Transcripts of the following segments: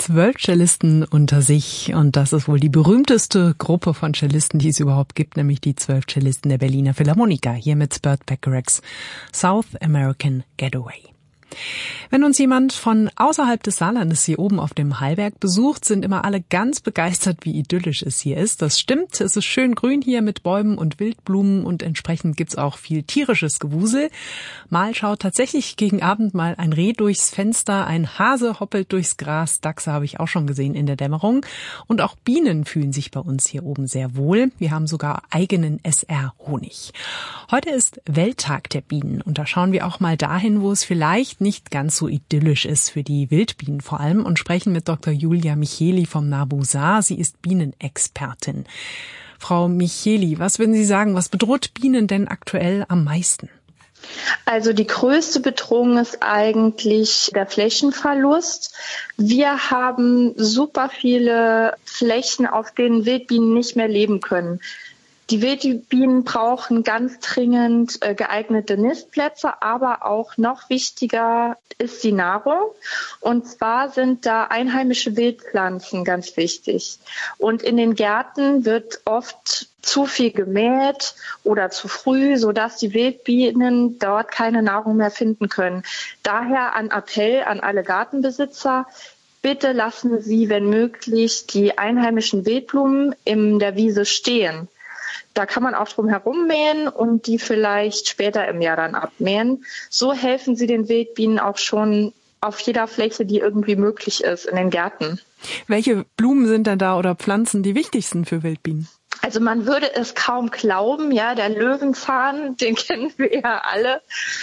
12 Cellisten unter sich und das ist wohl die berühmteste Gruppe von Cellisten, die es überhaupt gibt, nämlich die 12 Cellisten der Berliner Philharmoniker, hier mit Burt Bacharachs South American Getaway. Wenn uns jemand von außerhalb des Saarlandes hier oben auf dem Hallberg besucht, sind immer alle ganz begeistert, wie idyllisch es hier ist. Das stimmt, es ist schön grün hier mit Bäumen und Wildblumen und entsprechend gibt's auch viel tierisches Gewusel. Mal schaut tatsächlich gegen Abend mal ein Reh durchs Fenster, ein Hase hoppelt durchs Gras, Dachse habe ich auch schon gesehen in der Dämmerung. Und auch Bienen fühlen sich bei uns hier oben sehr wohl. Wir haben sogar eigenen SR-Honig. Heute ist Welttag der Bienen und da schauen wir auch mal dahin, wo es vielleicht nicht ganz so idyllisch ist für die Wildbienen vor allem und sprechen mit Dr. Julia Micheli vom NABU Saar. Sie ist Bienenexpertin. Frau Micheli, was würden Sie sagen, was bedroht Bienen denn aktuell am meisten? Also die größte Bedrohung ist eigentlich der Flächenverlust. Wir haben super viele Flächen, auf denen Wildbienen nicht mehr leben können. Die Wildbienen brauchen ganz dringend geeignete Nistplätze, aber auch noch wichtiger ist die Nahrung. Und zwar sind da einheimische Wildpflanzen ganz wichtig. Und in den Gärten wird oft zu viel gemäht oder zu früh, sodass die Wildbienen dort keine Nahrung mehr finden können. Daher ein Appell an alle Gartenbesitzer: Bitte lassen Sie, wenn möglich, die einheimischen Wildblumen in der Wiese stehen. Da kann man auch drum herum mähen und die vielleicht später im Jahr dann abmähen. So helfen Sie den Wildbienen auch schon auf jeder Fläche, die irgendwie möglich ist, in den Gärten. Welche Blumen sind denn da oder Pflanzen die wichtigsten für Wildbienen? Also man würde es kaum glauben, ja, der Löwenzahn, den kennen wir ja alle.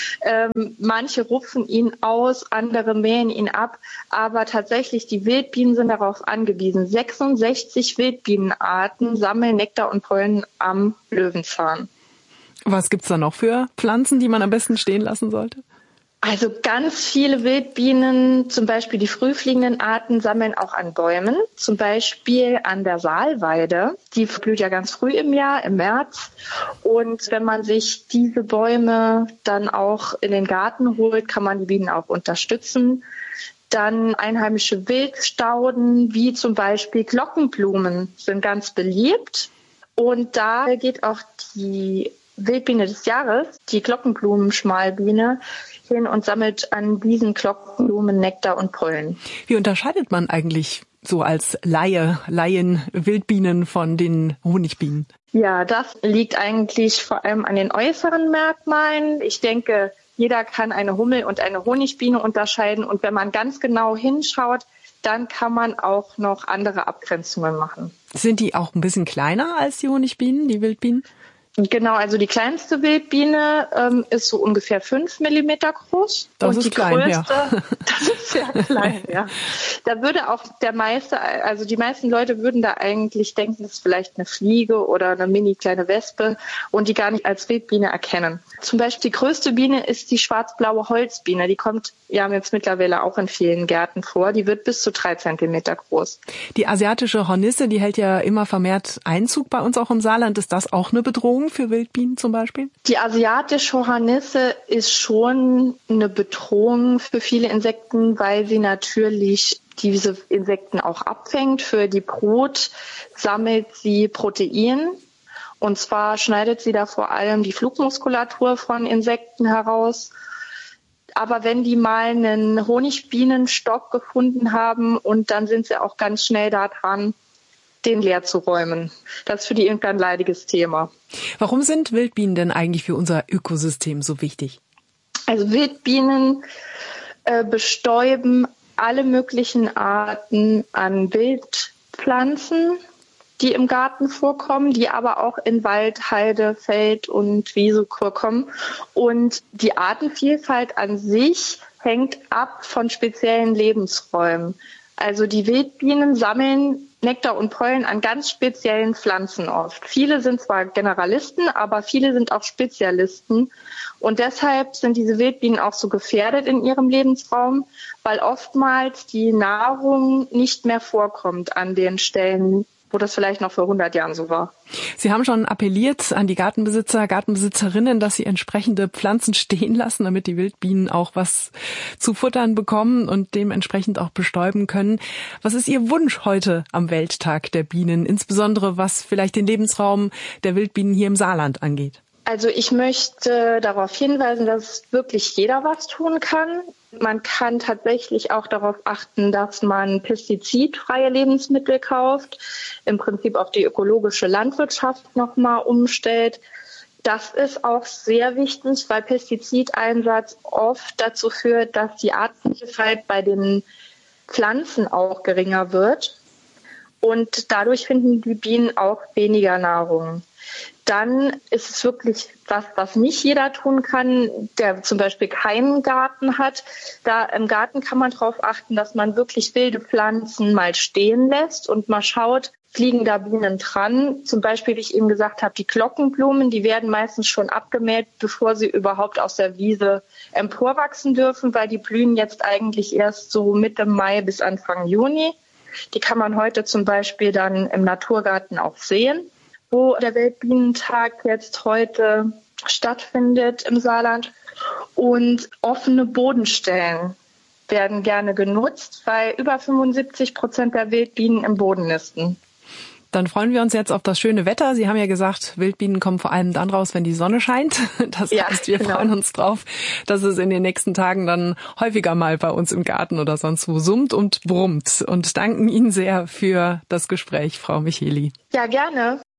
Manche rupfen ihn aus, andere mähen ihn ab, aber tatsächlich die Wildbienen sind darauf angewiesen. 66 Wildbienenarten sammeln Nektar und Pollen am Löwenzahn. Was gibt's da noch für Pflanzen, die man am besten stehen lassen sollte? Also ganz viele Wildbienen, zum Beispiel die frühfliegenden Arten, sammeln auch an Bäumen, zum Beispiel an der Salweide. Die blüht ja ganz früh im Jahr, im März. Und wenn man sich diese Bäume dann auch in den Garten holt, kann man die Bienen auch unterstützen. Dann einheimische Wildstauden, wie zum Beispiel Glockenblumen, sind ganz beliebt. Und da geht auch die Wildbiene des Jahres, die Glockenblumenschmalbiene, hin und sammelt an diesen Glockenblumen Nektar und Pollen. Wie unterscheidet man eigentlich so als Laien Wildbienen von den Honigbienen? Ja, das liegt eigentlich vor allem an den äußeren Merkmalen. Ich denke, jeder kann eine Hummel und eine Honigbiene unterscheiden. Und wenn man ganz genau hinschaut, dann kann man auch noch andere Abgrenzungen machen. Sind die auch ein bisschen kleiner als die Honigbienen, die Wildbienen? Genau, also die kleinste Wildbiene ist so ungefähr 5 Millimeter groß. Das und ist die klein, größte, ja. Das ist sehr klein, ja. Da würde auch die meisten Leute würden da eigentlich denken, das ist vielleicht eine Fliege oder eine mini kleine Wespe und die gar nicht als Wildbiene erkennen. Zum Beispiel die größte Biene ist die schwarz-blaue Holzbiene. Die kommt ja jetzt mittlerweile auch in vielen Gärten vor. Die wird bis zu 3 Zentimeter groß. Die asiatische Hornisse, die hält ja immer vermehrt Einzug bei uns auch im Saarland. Ist das auch eine Bedrohung für Wildbienen zum Beispiel? Die asiatische Hornisse ist schon eine Bedrohung für viele Insekten, weil sie natürlich diese Insekten auch abfängt. Für die Brut sammelt sie Protein. Und zwar schneidet sie da vor allem die Flugmuskulatur von Insekten heraus. Aber wenn die mal einen Honigbienenstock gefunden haben und dann sind sie auch ganz schnell da dran, den leer zu räumen. Das ist für die Imker ein leidiges Thema. Warum sind Wildbienen denn eigentlich für unser Ökosystem so wichtig? Also Wildbienen bestäuben alle möglichen Arten an Wildpflanzen, die im Garten vorkommen, die aber auch in Wald, Heide, Feld und Wiese vorkommen. Und die Artenvielfalt an sich hängt ab von speziellen Lebensräumen. Also die Wildbienen sammeln Nektar und Pollen an ganz speziellen Pflanzen oft. Viele sind zwar Generalisten, aber viele sind auch Spezialisten. Und deshalb sind diese Wildbienen auch so gefährdet in ihrem Lebensraum, weil oftmals die Nahrung nicht mehr vorkommt an den Stellen, wo das vielleicht noch vor 100 Jahren so war. Sie haben schon appelliert an die Gartenbesitzer, Gartenbesitzerinnen, dass sie entsprechende Pflanzen stehen lassen, damit die Wildbienen auch was zu futtern bekommen und dementsprechend auch bestäuben können. Was ist Ihr Wunsch heute am Welttag der Bienen, insbesondere was vielleicht den Lebensraum der Wildbienen hier im Saarland angeht? Also ich möchte darauf hinweisen, dass wirklich jeder was tun kann. Man kann tatsächlich auch darauf achten, dass man pestizidfreie Lebensmittel kauft, im Prinzip auf die ökologische Landwirtschaft nochmal umstellt. Das ist auch sehr wichtig, weil Pestizideinsatz oft dazu führt, dass die Artenvielfalt bei den Pflanzen auch geringer wird. Und dadurch finden die Bienen auch weniger Nahrung. Dann ist es wirklich was nicht jeder tun kann, der zum Beispiel keinen Garten hat. Da im Garten kann man darauf achten, dass man wirklich wilde Pflanzen mal stehen lässt und mal schaut, fliegen da Bienen dran. Zum Beispiel, wie ich eben gesagt habe, die Glockenblumen, die werden meistens schon abgemäht, bevor sie überhaupt aus der Wiese emporwachsen dürfen, weil die blühen jetzt eigentlich erst so Mitte Mai bis Anfang Juni. Die kann man heute zum Beispiel dann im Naturgarten auch sehen, wo der Weltbienentag jetzt heute stattfindet im Saarland. Und offene Bodenstellen werden gerne genutzt, weil über 75% der Wildbienen im Boden nisten. Dann freuen wir uns jetzt auf das schöne Wetter. Sie haben ja gesagt, Wildbienen kommen vor allem dann raus, wenn die Sonne scheint. Das heißt, wir freuen uns drauf, dass es in den nächsten Tagen dann häufiger mal bei uns im Garten oder sonst wo summt und brummt. Und danken Ihnen sehr für das Gespräch, Frau Micheli. Ja, gerne.